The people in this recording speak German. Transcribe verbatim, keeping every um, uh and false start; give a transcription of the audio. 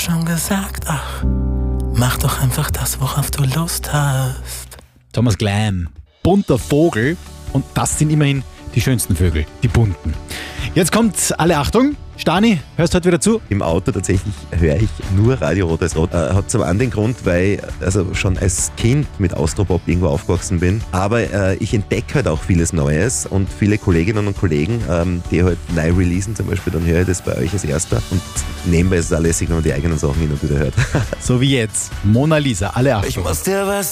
schon gesagt, ach, mach doch einfach das, worauf du Lust hast. Thomas Glam, bunter Vogel. Und das sind immerhin die schönsten Vögel, die bunten. Jetzt kommt alle Achtung. Stani, hörst du heute wieder zu? Im Auto tatsächlich höre ich nur Radio Rot als Rot. Äh, hat zum einen den Grund, weil ich also schon als Kind mit Austropop irgendwo aufgewachsen bin. Aber äh, ich entdecke halt auch vieles Neues und viele Kolleginnen und Kollegen, ähm, die halt neu releasen zum Beispiel, dann höre ich das bei euch als erster. Und nebenbei ist es auch lässig, wenn man die eigenen Sachen hin und wieder hört. So wie jetzt. Mona Lisa, alle Achtung. Ich muss dir was